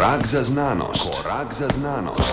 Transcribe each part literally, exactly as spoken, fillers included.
Korak za znanost. Korak za znanost.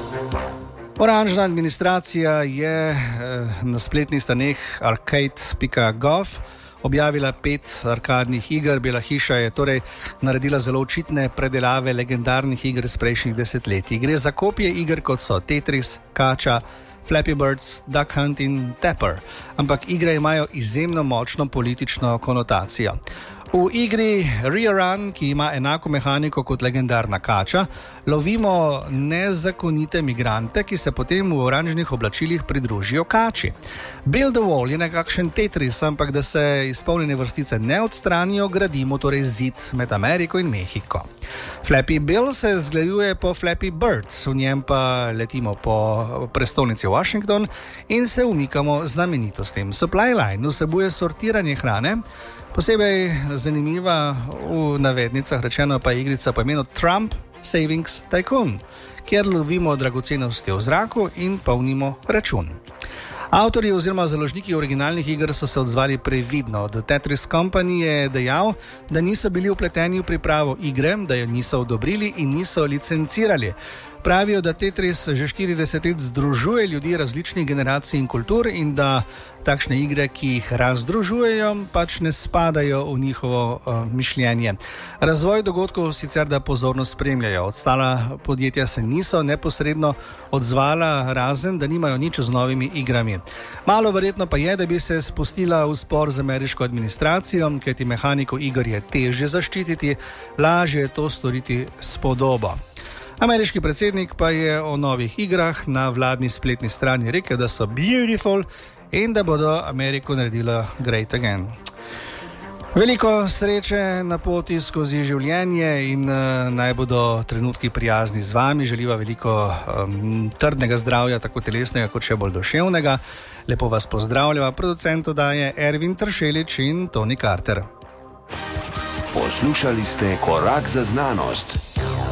Oranžna administracija je eh, na spletnih straneh arcade pika gov objavila pet arkadnih iger. Bela hiša je torej naredila zelo očitne predelave legendarnih iger iz prejšnjih desetletij. Gre za kopije iger, kot so Tetris, Kača, Flappy Birds, Duck Hunt in Tapper. Ampak igre imajo izjemno močno politično konotacijo. V igri Rear Run, ki ima enako mehaniko kot legendarna Kača, lovimo nezakonite migrante, ki se potem v oranžnih oblačilih pridružijo Kači. Build a Wall je nekakšen Tetris, ampak da se izpolnjene vrstice ne odstranijo, gradimo torej zid med Ameriko in Mehiko. Flappy Bill se zgleduje po Flappy Bird, v njem pa letimo po prestolnici Washington in se umikamo znamenitostim. Supply Line vsebuje sortiranje hrane. Posebej zanimiva, v navednicah rečeno, pa je igrica po imenu Trump Savings Tycoon, kjer lovimo dragocenosti v zraku in polnimo račun. Avtorji oziroma založniki originalnih iger so se odzvali previdno. The Tetris Company je dejal, da niso bili vpleteni v pripravo igre, da jo niso odobrili in niso licencirali. Pravijo, da Tetris že štirideset let združuje ljudi različnih generacij in kultur in da takšne igre, ki jih razdružujejo, pač ne spadajo v njihovo uh, mišljenje. Razvoj dogodkov sicer da pozorno spremljajo. Ostala podjetja se niso neposredno odzvala, razen da nimajo nič z novimi igrami. Malo verjetno pa je, da bi se spustila v spor z ameriško administracijo, kajti mehaniko iger je težje zaščititi, lažje je to storiti s podobo. Ameriški predsednik pa je o novih igrah na vladni spletni strani rekel, da so beautiful in da bodo Ameriko naredila great again. Veliko sreče na poti skozi življenje in uh, naj bodo trenutki prijazni z vami. Želiva veliko um, trdnega zdravja, tako telesnega kot še bolj duševnega. Lepo vas pozdravljava, producent oddaje Ervin Tršelič in Toni Carter. Poslušali ste Korak za znanost.